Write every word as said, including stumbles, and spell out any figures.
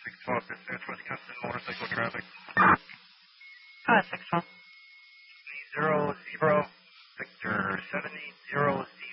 six twelve, dispatch Wisconsin motorcycle traffic. Hi, six twelve. Zero zero Victor seventy zero zero.